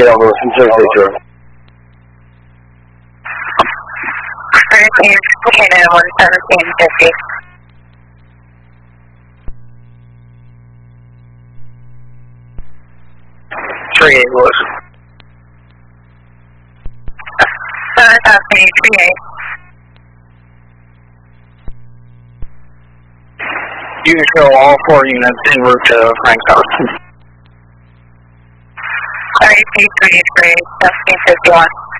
scale was in 002. Hurricane 11750. Three eight was. 38. You can show all 4 units en route to Frank's house. RAP 383, 1751.